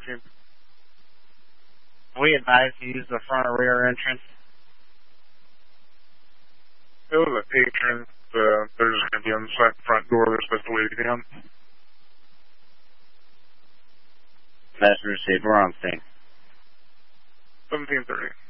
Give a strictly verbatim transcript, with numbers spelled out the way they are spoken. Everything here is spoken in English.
seventeen. We advise to use the front or rear entrance. It was a patron. Uh, they're just going to be on the side front door. They're supposed to wait down. Passenger received. We're on scene. seventeen thirty.